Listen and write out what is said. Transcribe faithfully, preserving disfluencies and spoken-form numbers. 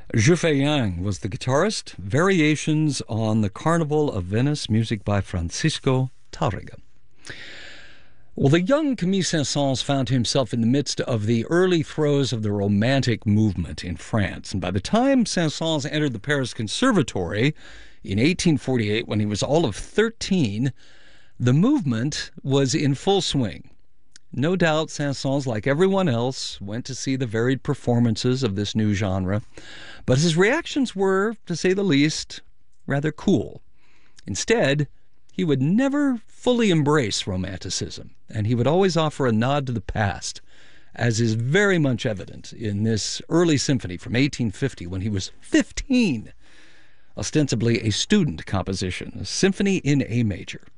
Zhifei Yang was the guitarist. Variations on the Carnival of Venice, music by Francisco Tárrega. Well, the young Camille Saint-Saëns found himself in the midst of the early throes of the Romantic movement in France. And by the time Saint-Saëns entered the Paris Conservatory in eighteen forty-eight, when he was all of thirteen, the movement was in full swing. No doubt Saint-Saëns, like everyone else, went to see the varied performances of this new genre, but his reactions were, to say the least, rather cool. Instead, he would never fully embrace Romanticism, and he would always offer a nod to the past, as is very much evident in this early symphony from eighteen fifty when he was fifteen, ostensibly a student composition, a symphony in A major.